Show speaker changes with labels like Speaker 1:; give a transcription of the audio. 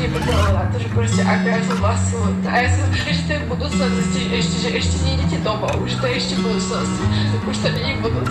Speaker 1: nepripravila na to, že proste ako ja som vlastne a ja si myslím, že to je budúcnosť, že ešte nejdete domov, že to je ešte budúcnosť, už to nie je budúcnosť.